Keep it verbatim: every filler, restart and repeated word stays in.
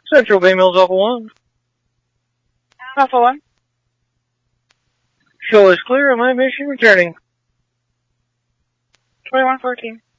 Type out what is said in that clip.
Central Bay Mills Alpha one. Alpha one. Show is clear and my mission returning. twenty-one fourteen.